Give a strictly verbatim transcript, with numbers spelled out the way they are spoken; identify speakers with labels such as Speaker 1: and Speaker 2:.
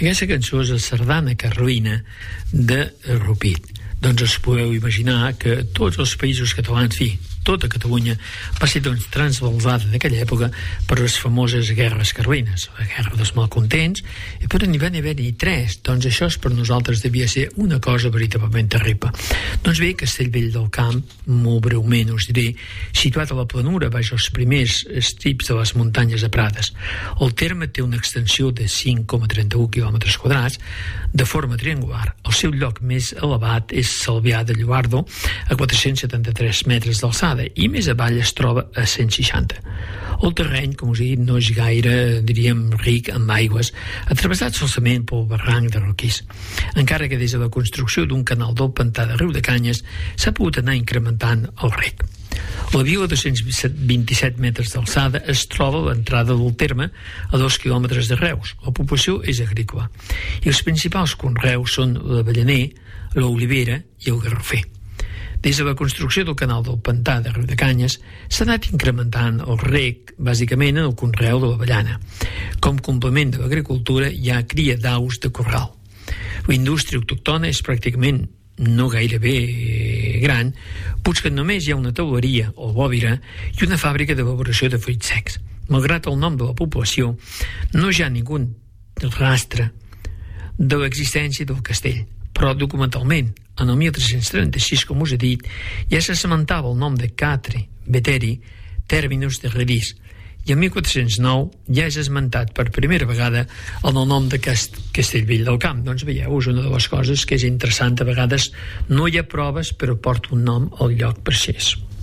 Speaker 1: Aquesta cançó és la sardana carlina de Rupit. Doncs us podeu imaginar que tots els països catalans, fi, tota Catalunya va ser doncs transbalsada d'aquella època per les famoses guerres carlines, la guerra dels malcontents, i per n'hi van haver-hi tres. Doncs això és per nosaltres devia ser una cosa veritablement terrible. Doncs bé, Castellvell del Camp, molt breument us diré, situat a la planura baix els primers estips de les muntanyes de Prades. El terme té una extensió de cinc coma trenta-u quilòmetres quadrats de forma triangular. El seu lloc més elevat és Salvià de Lluardo, a quatre-cents setanta-tres metres d'alçada, i més avall es troba a cent seixanta. El terreny, com us he dit, no és gaire, diríem, ric en aigües, atravessat solament pel barranc de Roquís, encara que des de la construcció d'un canal del pantà de Riudecanyes s'ha pogut anar incrementant el rec. La vila de dos-cents vint-i-set metres d'alçada es troba a l'entrada del terme a dos quilòmetres de Reus. La població és agrícola i els principals conreus són l'avellaner, l'olivera i el garrofer. Des de la construcció del canal del pantà de Riudecanyes s'ha anat incrementant el rec, bàsicament en el conreu de l'avellana. Com complement de l'agricultura hi ha cria d'aus de corral. La indústria autòctona és pràcticament no gairebé gran, potser que només hi ha una teuleria o bòbira i una fàbrica d'elaboració de fruits secs. Malgrat el nom de la població, no hi ha ningú rastre de l'existència del castell, però documentalment, en el mil tres-cents trenta-sis, com us he dit, ja s'esmentava el nom de Catri Veteri Terminus de Redis, i en mil quatre-cents nou ja és esmentat per primera vegada en el nom de Cast Castellvell del Camp. Doncs veieu, és una de les coses que és interessant. A vegades no hi ha proves, però porta un nom al lloc precís.